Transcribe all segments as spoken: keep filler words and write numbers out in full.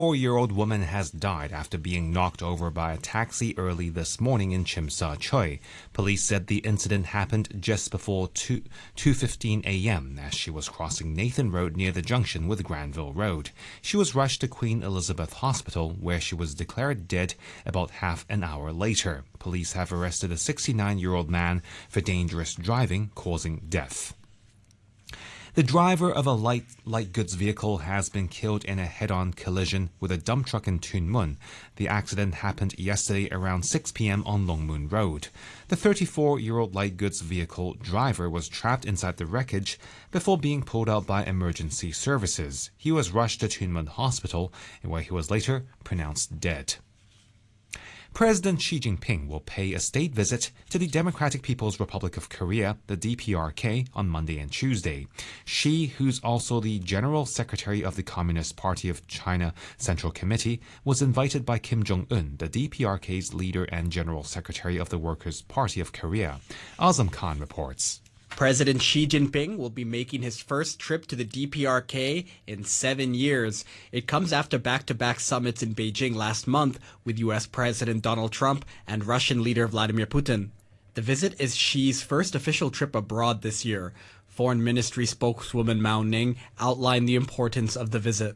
four-year-old woman has died after being knocked over by a taxi early this morning in Chim Sa Tsui. Police said the incident happened just before two fifteen a m as she was crossing Nathan Road near the junction with Granville Road. She was rushed to Queen Elizabeth Hospital, where she was declared dead about half an hour later. Police have arrested a sixty-nine-year-old man for dangerous driving causing death. The driver of a light, light goods vehicle has been killed in a head-on collision with a dump truck in Tuen Mun. The accident happened yesterday around six p m on Long Mun Road. The thirty-four-year-old light goods vehicle driver was trapped inside the wreckage before being pulled out by emergency services. He was rushed to Tuen Mun Hospital, where he was later pronounced dead. President Xi Jinping will pay a state visit to the Democratic People's Republic of Korea, the D P R K, on Monday and Tuesday. Xi, who's also the General Secretary of the Communist Party of China Central Committee, was invited by Kim Jong-un, the D P R K's leader and General Secretary of the Workers' Party of Korea. Azam Khan reports. President Xi Jinping will be making his first trip to the D P R K in seven years. It comes after back-to-back summits in Beijing last month with U S President Donald Trump and Russian leader Vladimir Putin. The visit is Xi's first official trip abroad this year. Foreign Ministry spokeswoman Mao Ning outlined the importance of the visit.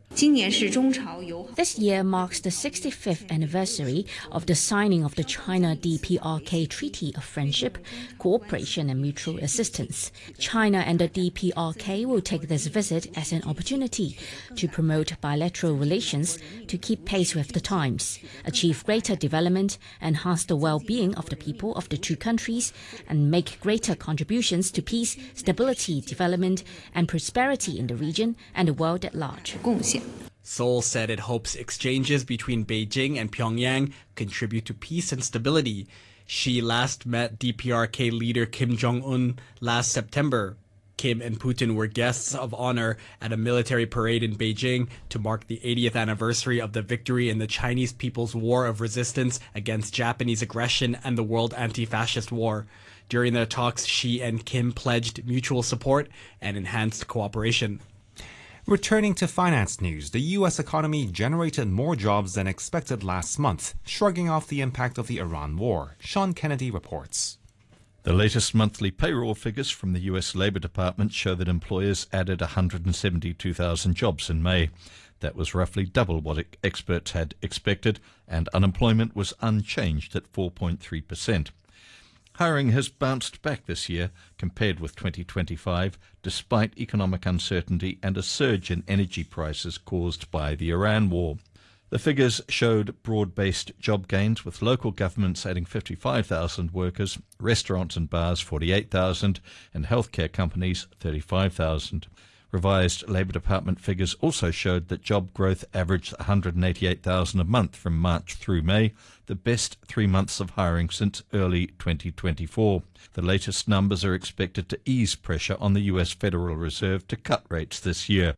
This year marks the sixty-fifth anniversary of the signing of the China-D P R K Treaty of Friendship, Cooperation and Mutual Assistance. China and the D P R K will take this visit as an opportunity to promote bilateral relations, to keep pace with the times, achieve greater development, enhance the well-being of the people of the two countries, and make greater contributions to peace, stability, development and prosperity in the region and the world at large. Seoul said it hopes exchanges between Beijing and Pyongyang contribute to peace and stability. Xi last met D P R K leader Kim Jong-un last September. Kim and Putin were guests of honor at a military parade in Beijing to mark the eightieth anniversary of the victory in the Chinese People's War of Resistance against Japanese aggression and the World Anti-Fascist War. During their talks, Xi and Kim pledged mutual support and enhanced cooperation. Returning to finance news, the U S economy generated more jobs than expected last month, shrugging off the impact of the Iran war. Sean Kennedy reports. The latest monthly payroll figures from the U S Labor Department show that employers added one hundred seventy-two thousand jobs in May. That was roughly double what experts had expected, and unemployment was unchanged at four point three percent. Hiring has bounced back this year compared with twenty twenty-five, despite economic uncertainty and a surge in energy prices caused by the Iran war. The figures showed broad-based job gains, with local governments adding fifty-five thousand workers, restaurants and bars forty-eight thousand, and healthcare companies thirty-five thousand. Revised Labor Department figures also showed that job growth averaged one hundred eighty-eight thousand a month from March through May, the best three months of hiring since early twenty twenty-four. The latest numbers are expected to ease pressure on the U S Federal Reserve to cut rates this year.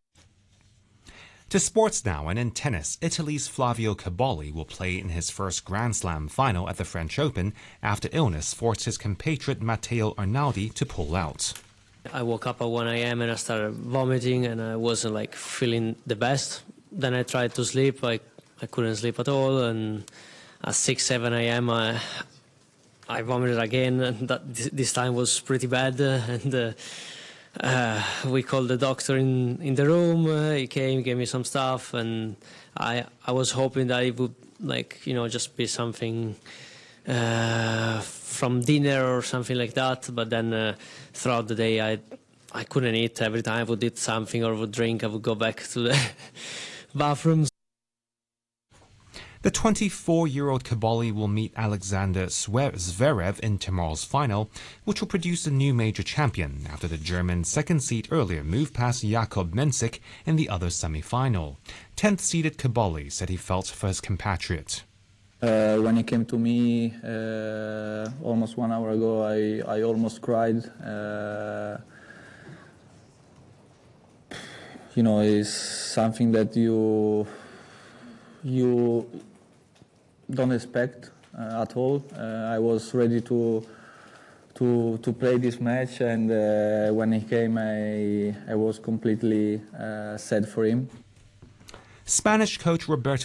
To sports now, and in tennis, Italy's Flavio Cobolli will play in his first Grand Slam final at the French Open after illness forced his compatriot Matteo Arnaldi to pull out. I woke up at one a m and I started vomiting and I wasn't like feeling the best. Then I tried to sleep, I, I couldn't sleep at all, and at six, seven a m I, I vomited again, and that, this time was pretty bad, uh, and uh, uh, we called the doctor in, in the room, uh, he came, gave me some stuff, and I, I was hoping that it would, like, you know, just be something Uh, from dinner or something like that, but then uh, throughout the day I I couldn't eat. Every time I would eat something or would drink, I would go back to the bathrooms. The twenty-four-year-old Cobolli will meet Alexander Zverev in tomorrow's final, which will produce a new major champion after the German's second seed earlier moved past Jakob Mensik in the other semi-final. tenth-seeded Cobolli said he felt for his compatriot. Uh, when he came to me uh, almost one hour ago, I, I almost cried. Uh, you know, it's something that you you don't expect uh, at all. Uh, I was ready to to to play this match, and uh, when he came, I I was completely uh, sad for him. Spanish coach Roberto